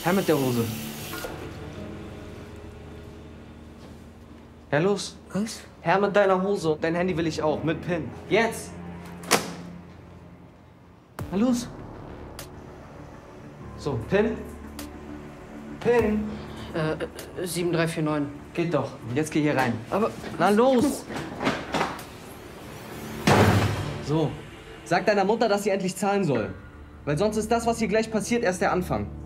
Her mit der Hose. Her los. Was? Her mit deiner Hose. Dein Handy will ich auch. Mit PIN. Jetzt. Na los. So, PIN. PIN. 7349. Geht doch. Jetzt geh hier rein. Aber... Na los. So. Sag deiner Mutter, dass sie endlich zahlen soll. Weil sonst ist das, was hier gleich passiert, erst der Anfang.